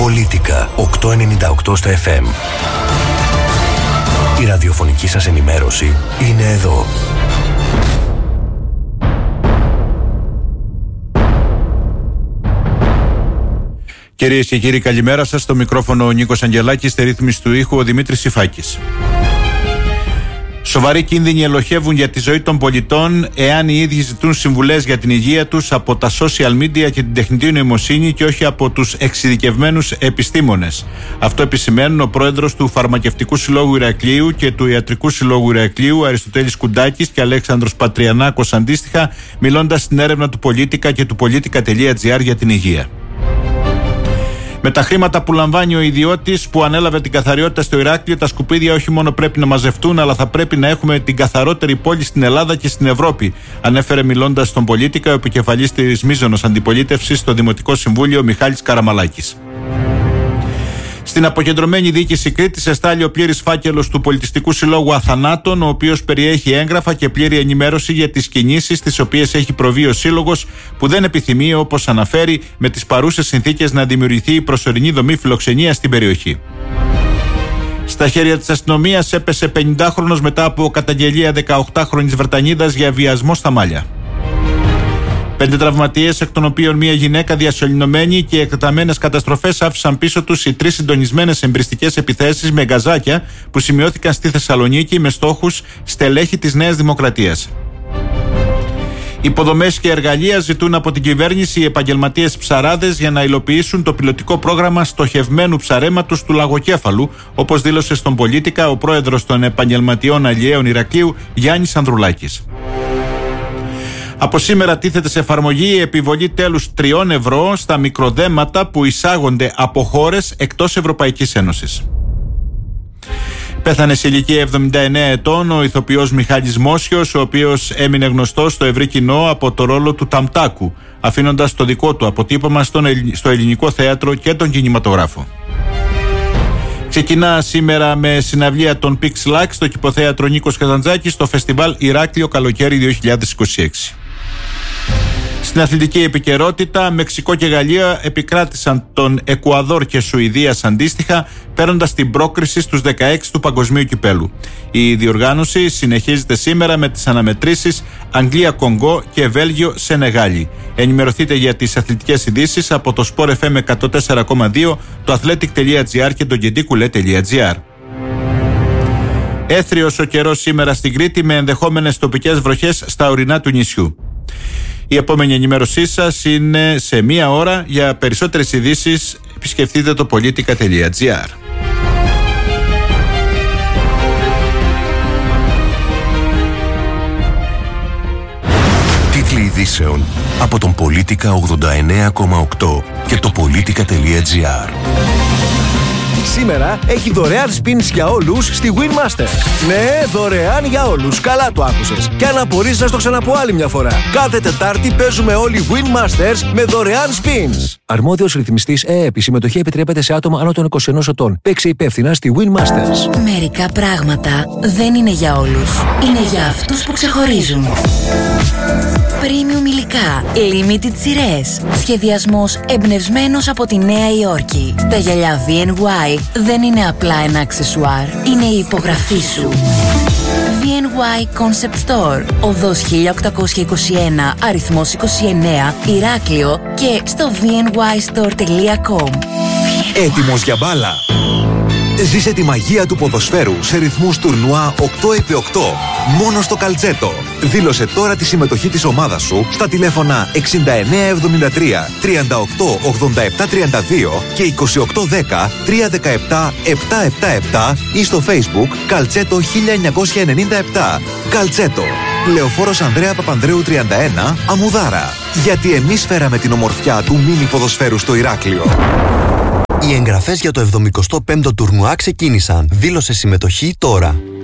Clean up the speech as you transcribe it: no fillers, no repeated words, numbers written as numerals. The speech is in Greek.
Πολίτικα 898 στα FM. Η ραδιοφωνική σας ενημέρωση είναι εδώ. Κυρίες και κύριοι, καλημέρα σας. Στο μικρόφωνο ο Νίκος Αγγελάκης, στη ρύθμιση του ήχου ο Δημήτρης Σιφάκης. Σοβαροί κίνδυνοι ελοχεύουν για τη ζωή των πολιτών εάν οι ίδιοι ζητούν συμβουλές για την υγεία τους από τα social media και την τεχνητή νοημοσύνη και όχι από τους εξειδικευμένους επιστήμονες. Αυτό επισημαίνουν ο πρόεδρος του Φαρμακευτικού Συλλόγου Ηρακλείου και του Ιατρικού Συλλόγου Ηρακλείου, Αριστοτέλης Κουντάκης και Αλέξανδρος Πατριανάκος αντίστοιχα, μιλώντας στην έρευνα του Πολίτικα και του Πολίτικα.gr για την υγεία. Με τα χρήματα που λαμβάνει ο ιδιώτης που ανέλαβε την καθαριότητα στο Ηράκλειο, τα σκουπίδια όχι μόνο πρέπει να μαζευτούν, αλλά θα πρέπει να έχουμε την καθαρότερη πόλη στην Ελλάδα και στην Ευρώπη, ανέφερε μιλώντας στον Πολίτικα ο επικεφαλής της μείζωνος αντιπολίτευσης στο Δημοτικό Συμβούλιο Μιχάλης Καραμαλάκης. Στην αποκεντρωμένη διοίκηση Κρήτης εστάλει ο πλήρης φάκελος του Πολιτιστικού Συλλόγου Αθανάτων, ο οποίος περιέχει έγγραφα και πλήρη ενημέρωση για τις κινήσεις τις οποίες έχει προβεί ο Σύλλογος, που δεν επιθυμεί, όπως αναφέρει, με τις παρούσες συνθήκες να δημιουργηθεί η προσωρινή δομή φιλοξενίας στην περιοχή. Στα χέρια της αστυνομίας έπεσε 50χρονος μετά από καταγγελία 18χρονης Βρετανίδας για βιασμό στα Μάλια. 5 τραυματίες, εκ των οποίων μία γυναίκα διασωληνωμένη, και εκτεταμένες καταστροφές άφησαν πίσω τους οι 3 συντονισμένες εμπριστικές επιθέσεις με γκαζάκια που σημειώθηκαν στη Θεσσαλονίκη με στόχους στελέχη της Νέας Δημοκρατίας. Υποδομές και εργαλεία ζητούν από την κυβέρνηση οι επαγγελματίες ψαράδες για να υλοποιήσουν το πιλωτικό πρόγραμμα στοχευμένου ψαρέματος του Λαγοκέφαλου, όπως δήλωσε στον Πολίτικα ο πρόεδρος των επαγγελματιών αλλιέων Ηρακλείου, Γιάννης Ανδρουλάκης. Από σήμερα τίθεται σε εφαρμογή η επιβολή τέλους 3 ευρώ στα μικροδέματα που εισάγονται από χώρες εκτός Ευρωπαϊκής Ένωσης. Πέθανε σε ηλικία 79 ετών ο ηθοποιός Μιχάλης Μόσιος, ο οποίος έμεινε γνωστός στο ευρύ κοινό από το ρόλο του Ταμτάκου, αφήνοντας το δικό του αποτύπωμα στο ελληνικό θέατρο και τον κινηματογράφο. Ξεκινά σήμερα με συναυλία των Pixlax στο κηποθέατρο Νίκος Καζαντζάκης στο φεστιβάλ Ηράκλειο Καλοκαίρι 2026. Στην αθλητική επικαιρότητα, Μεξικό και Γαλλία επικράτησαν τον Εκουαδόρ και Σουηδίας αντίστοιχα, παίρνοντας την πρόκριση στους 16 του Παγκοσμίου Κυπέλου. Η διοργάνωση συνεχίζεται σήμερα με τις αναμετρήσεις Αγγλία-Κονγκό και Βέλγιο-Σενεγάλη. Ενημερωθείτε για τις αθλητικές ειδήσεις από το Sport FM 104,2, το athletic.gr και το gentikulet.gr. Έθριος ο καιρός σήμερα στην Κρήτη με ενδεχόμενες τοπικές βροχές στα ορεινά του νησιού. Η επόμενη ενημέρωσή σας είναι σε 1 ώρα. Για περισσότερες ειδήσεις επισκεφτείτε το politica.gr. Τίτλοι ειδήσεων από τον Πολίτικα 89,8 και το politica.gr. Σήμερα έχει δωρεάν spins για όλους στη Winmasters. Ναι, δωρεάν για όλους. Καλά το άκουσες. Και αν απορείς, να στο ξαναπώ άλλη μια φορά. Κάθε Τετάρτη παίζουμε όλοι Winmasters με δωρεάν spins. Αρμόδιος ρυθμιστής ΕΕΠ. Η συμμετοχή επιτρέπεται σε άτομα άνω των 21 ετών. Παίξε υπεύθυνα στη Winmasters. Μερικά πράγματα δεν είναι για όλους. Είναι για αυτούς που ξεχωρίζουν. Premium υλικά, limited σειρές. Σχεδιασμός εμπνευσμένος από τη Νέα Υόρκη. Τα γυαλιά VNY δεν είναι απλά ένα αξεσουάρ, είναι η υπογραφή σου. VNY Concept Store, οδός 1821, αριθμός 29, Ηράκλειο και στο vnystore.com. Έτοιμος για μπάλα? Ζήσε τη μαγεία του ποδοσφαίρου σε ρυθμούς τουρνουά 8x8. Μόνο στο Καλτσέτο. Δήλωσε τώρα τη συμμετοχή της ομάδας σου στα τηλέφωνα 6973 38 87 32 και 2810 317 777 ή στο Facebook Καλτσέτο 1997. Καλτσέτο. Λεωφόρος Ανδρέα Παπανδρέου 31, Αμουδάρα. Γιατί εμείς φέραμε την ομορφιά του μίνι ποδοσφαίρου στο Ηράκλειο. Οι εγγραφές για το 75ο τουρνουά ξεκίνησαν. Δήλωσε συμμετοχή τώρα.